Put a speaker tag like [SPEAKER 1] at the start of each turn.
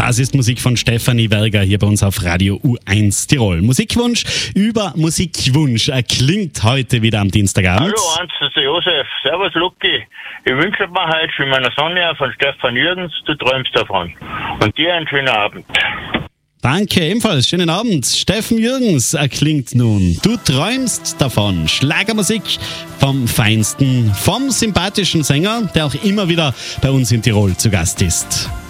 [SPEAKER 1] Das ist Musik von Stefanie Werger hier bei uns auf Radio U1 Tirol. Musikwunsch über Musikwunsch klingt heute wieder am Dienstagabend.
[SPEAKER 2] Hallo, Hans, das ist der Josef. Servus, Lucky. Ich wünsche mir heute für meine Sonja von Stefan Jürgens, du träumst davon. Und dir einen schönen Abend.
[SPEAKER 1] Danke, ebenfalls. Schönen Abend. Steffen Jürgens erklingt nun. Du träumst davon. Schlagermusik vom Feinsten, vom sympathischen Sänger, der auch immer wieder bei uns in Tirol zu Gast ist.